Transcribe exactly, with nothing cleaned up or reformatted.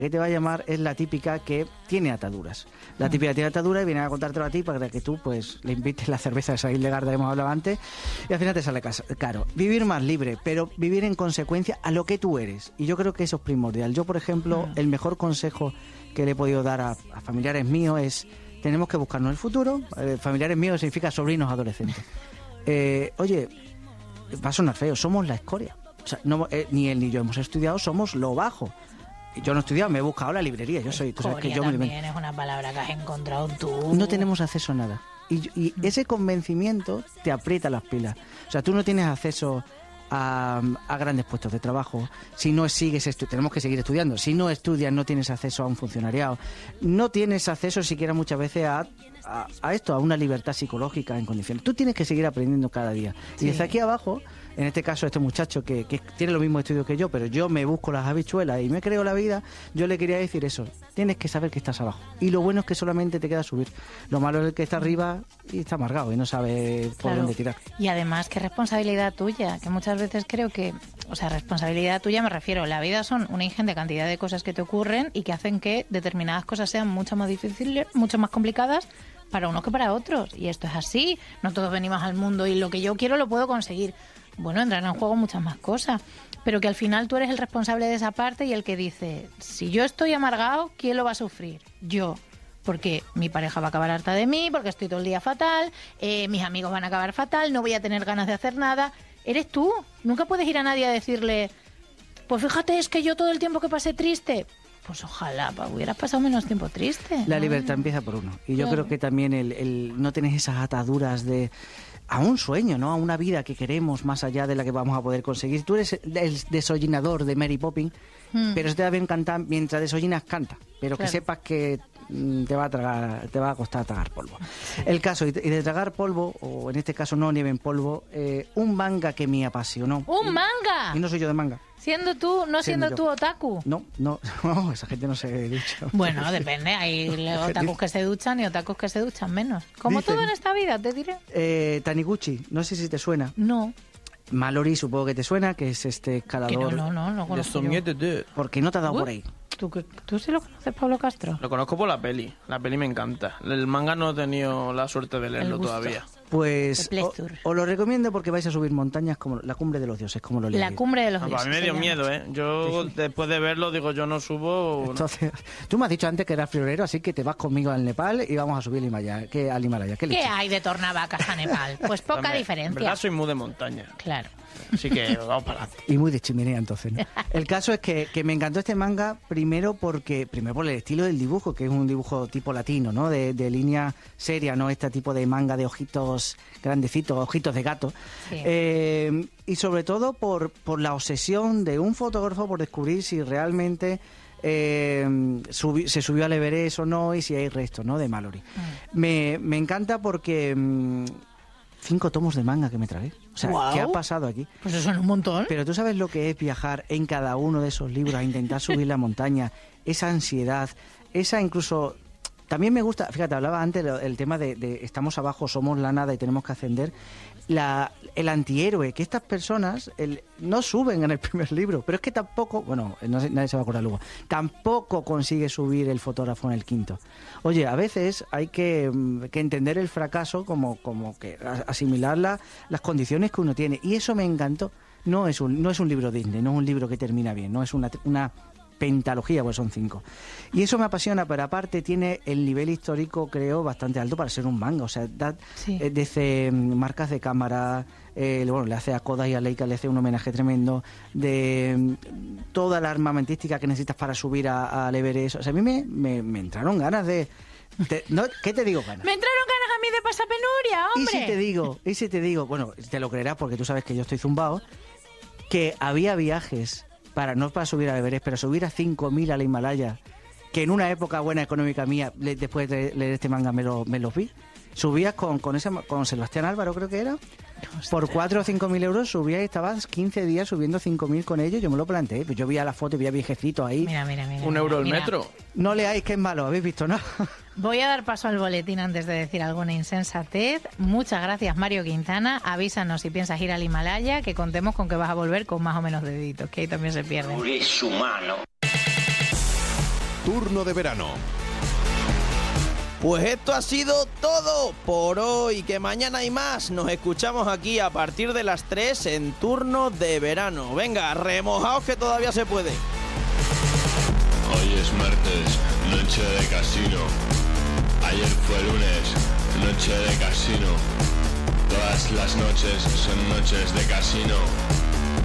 que te va a llamar es la típica que tiene ataduras. La típica que tiene ataduras y viene a contártelo a ti para que tú pues le invites la cerveza esa Hildegard que hemos hablado antes y al final te sale caro. Vivir más libre, pero vivir en consecuencia a lo que tú eres. Y yo creo que eso es primordial. Yo, por ejemplo, el mejor consejo que le he podido dar a, a familiares míos es: tenemos que buscarnos el futuro. Eh, familiares míos significa sobrinos adolescentes. Eh, oye, va a sonar feo, somos la escoria. O sea, no, eh, ni él ni yo hemos estudiado, somos lo bajo. Yo no he estudiado, me he buscado la librería. Yo soy, tú sabes que yo me también es una palabra que has encontrado tú. No tenemos acceso a nada. Y, y ese convencimiento te aprieta las pilas. O sea, tú no tienes acceso a, a grandes puestos de trabajo. Si no sigues estu- tenemos que seguir estudiando. Si no estudias, no tienes acceso a un funcionariado. No tienes acceso siquiera muchas veces a, a, a esto, a una libertad psicológica en condiciones. Tú tienes que seguir aprendiendo cada día. Sí. Y desde aquí abajo, en este caso este muchacho que, que tiene los mismos estudios que yo, pero yo me busco las habichuelas y me creo la vida, yo le quería decir eso: tienes que saber que estás abajo. Y lo bueno es que solamente te queda subir. Lo malo es el que está arriba y está amargado y no sabe por claro. dónde tirar. Y además, qué responsabilidad tuya, que muchas veces creo que, o sea, responsabilidad tuya me refiero, la vida son una ingente cantidad de cosas que te ocurren y que hacen que determinadas cosas sean mucho más difíciles, mucho más complicadas para unos que para otros. Y esto es así, no todos venimos al mundo y lo que yo quiero lo puedo conseguir. Bueno, entran en juego muchas más cosas, pero que al final tú eres el responsable de esa parte y el que dice: si yo estoy amargado, ¿quién lo va a sufrir? Yo. Porque mi pareja va a acabar harta de mí, porque estoy todo el día fatal, eh, mis amigos van a acabar fatal, no voy a tener ganas de hacer nada. Eres tú. Nunca puedes ir a nadie a decirle: pues fíjate, es que yo todo el tiempo que pasé triste... Pues ojalá, pa, hubieras pasado menos tiempo triste. La libertad empieza por uno. Y yo claro. creo que también el, el no tener esas ataduras de... a un sueño, ¿no? A una vida que queremos más allá de la que vamos a poder conseguir. Tú eres el desollinador de Mary Poppins, hmm. pero se te va bien cantar, mientras desollinas, canta. Pero claro. que sepas que mm, te va a tragar, te va a costar tragar polvo. Sí. El caso, y de, y de tragar polvo, o en este caso no nieve en polvo, eh, un manga que me apasionó. ¡Un y, manga! Y no soy yo de manga. Siendo tú, no siendo, siendo tú otaku. No, no, no, esa gente no se ducha. Bueno, depende, hay otakus que se duchan y otakus que se duchan menos. Como Dicen, todo en esta vida, te diré. Eh, Taniguchi, no sé si te suena. No. Mallory, supongo que te suena, que es este escalador. Que no, no, no, no conozco yo. Porque no te ha dado uh, por ahí. ¿Tú, ¿Tú sí lo conoces, Pablo Castro? Lo conozco por la peli. La peli me encanta. El manga no he tenido la suerte de leerlo todavía. Pues os lo recomiendo porque vais a subir montañas como la cumbre de los dioses, como lo leí. La cumbre de los ah, dioses. A mí me dio miedo, ¿eh? Yo sí. después de verlo digo, yo no subo... Entonces, tú me has dicho antes que eras friolero, así que te vas conmigo al Nepal y vamos a subir el Himalaya. ¿Qué, al Himalaya? ¿Qué, ¿Qué hay de tornavacas a Nepal? Pues poca Hombre, diferencia. En verdad soy muy de montaña. Claro. Así que vamos para adelante. Y muy de chimenea, entonces, ¿no? El caso es que, que me encantó este manga, primero porque primero por el estilo del dibujo, que es un dibujo tipo latino, ¿no? De, de línea seria, ¿no? Este tipo de manga de ojitos grandecitos, ojitos de gato. Sí. Eh, y sobre todo por, por la obsesión de un fotógrafo por descubrir si realmente... Eh, subi- se subió al Everest o no y si hay restos, ¿no? De Mallory. Mm. Me, me encanta porque... Mm, cinco tomos de manga que me tragué. O sea, wow. ¿Qué ha pasado aquí? Pues eso es un montón. Pero tú sabes lo que es viajar en cada uno de esos libros a intentar subir la montaña, esa ansiedad, esa incluso... También me gusta, fíjate, hablaba antes el, el tema de, de estamos abajo, somos la nada y tenemos que ascender. La, el antihéroe, que estas personas el, no suben en el primer libro, pero es que tampoco, bueno, no, nadie se va a acordar luego, tampoco consigue subir el fotógrafo en el quinto. Oye, a veces hay que, que entender el fracaso como, como que asimilar la, las condiciones que uno tiene. Y eso me encantó. No es un, no es un libro Disney, no es un libro que termina bien, no es una... una pentalogía, pues son cinco. Y eso me apasiona, pero aparte tiene el nivel histórico, creo, bastante alto para ser un manga. O sea, da, sí. eh, desde marcas de cámara, eh, bueno, le hace a Kodak y a Leica, le hace un homenaje tremendo, de toda la armamentística que necesitas para subir al Everest. O sea, a mí me, me, me entraron ganas de... Te, no, ¿qué te digo, ganas? Me entraron ganas a mí de pasar penuria, hombre. Y si te digo, y si te digo, bueno, te lo creerás porque tú sabes que yo estoy zumbado, que había viajes... para no para subir a Everest, pero subir a cinco mil a la Himalaya, que en una época buena económica mía, le, después de leer este manga me lo, me lo vi. Subías con con, ese, con Sebastián Álvaro, creo que era, Ostras. por cuatro o cinco mil euros subías y estabas quince días subiendo cinco mil con ellos. Yo me lo planteé, pues yo veía la foto y veía viejecitos ahí. Mira, mira, mira. Un mira, euro el mira. metro. No leáis que es malo, habéis visto, ¿no? Voy a dar paso al boletín antes de decir alguna insensatez. Muchas gracias, Mario Quintana. Avísanos si piensas ir al Himalaya, que contemos con que vas a volver con más o menos deditos, que ahí también se pierden. Es humano. Turno de Verano. Pues esto ha sido todo por hoy, que mañana hay más. Nos escuchamos aquí a partir de las tres en Turno de Verano. Venga, remojaos que todavía se puede. Hoy es martes, noche de casino. Ayer fue lunes, noche de casino. Todas las noches son noches de casino.